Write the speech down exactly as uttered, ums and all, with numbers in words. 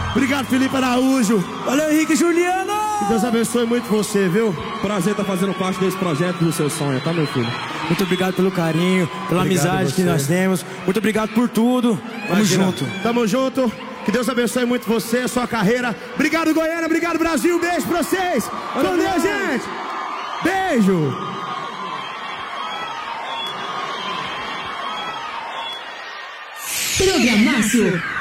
Obrigado, Felipe Araújo. Valeu, Henrique Juliano. Que Deus abençoe muito você, viu? Prazer estar fazendo parte desse projeto do seu sonho, tá, meu filho? Muito obrigado pelo carinho, pela Obrigado amizade que você. nós temos. Muito obrigado por tudo. Tamo Imagina. junto. Tamo junto. Que Deus abençoe muito você, sua carreira. Obrigado, Goiânia. Obrigado, Brasil. Beijo pra vocês. Com Deus, gente. Beijo. Programaço